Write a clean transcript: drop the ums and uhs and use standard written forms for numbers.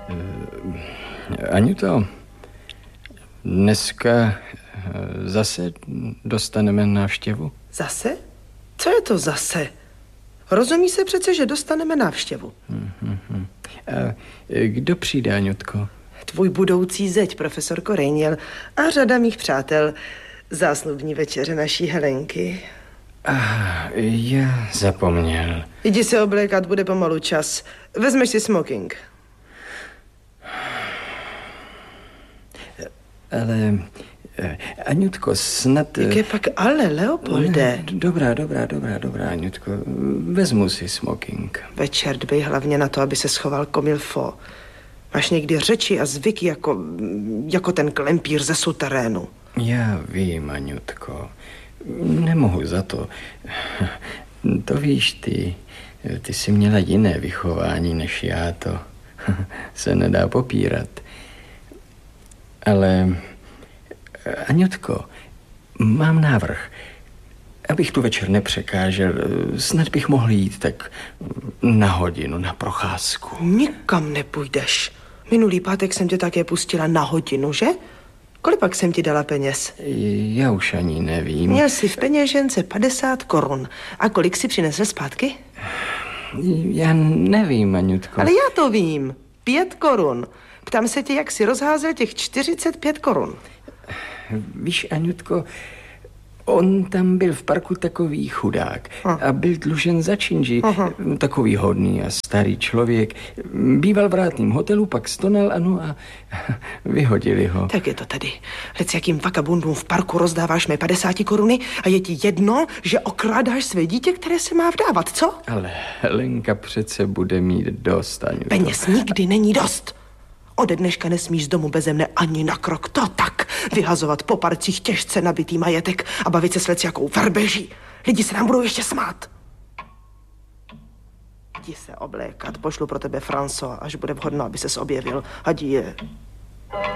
Aňuto, dneska zase dostaneme návštěvu? Zase? Co je to zase? Rozumí se přece, že dostaneme návštěvu. A kdo přijde, Aňutko? Tvůj budoucí zeď, profesorko Rejněl, a řada mých přátel. Zásnubní večeře naší Helenky. Já zapomněl. Jdi se oblékat, bude pomalu čas. Vezmeš si smoking. Ale, Aňutko, snad... Jak je pak ale, Leopolde? Dobrá, Aňutko. Vezmu si smoking. Večer dbej hlavně na to, aby se schoval comme il faut. Máš někdy řeči a zvyky jako ten klempír ze suterénu. Já vím, Aňutko. Nemohu za to. To víš ty. Ty jsi měla jiné vychování než já, to se nedá popírat. Ale, Aňutko, mám návrh. Abych tu večer nepřekážel, snad bych mohl jít tak na hodinu, na procházku. Nikam nepůjdeš. Minulý pátek jsem tě také pustila na hodinu, že? Kolik pak jsem ti dala peněz? Já už ani nevím. Měl jsi v peněžence 50 korun. A kolik si přinesl zpátky? Já nevím, Aňutko. Ale já to vím. 5 korun. Ptám se tě, jak jsi rozházel těch 45 korun. Víš, Aňutko, on tam byl v parku takový chudák a byl dlužen za činži. Takový hodný a starý člověk. Býval v rátným hotelu, pak stonal, ano, a vyhodili ho. Tak je to tady. Lec jakým vakabundům v parku rozdáváš mé 50 koruny a je ti jedno, že okrádáš své dítě, které se má vdávat, co? Ale Helenka přece bude mít dost, Aňutko. Peněz nikdy není dost. Ode dneška nesmíš z domu beze mne ani na krok. To tak. Vyhazovat po parcích těžce nabitý majetek a bavit se s lecjakou verbeží. Lidi se nám budou ještě smát. Jdi se oblékat. Pošlu pro tebe François, až bude vhodno, aby ses objevil. Adie.